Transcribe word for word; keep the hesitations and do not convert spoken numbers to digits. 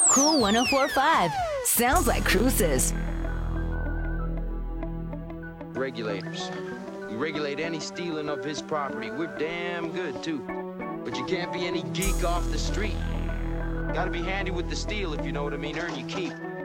Cool one oh four point five. Sounds like Cruces. Regulators. We regulate any stealing of his property. We're damn good, too. But you can't be any geek off the street. Gotta be handy with the steel, if you know what I mean. Earn your keep.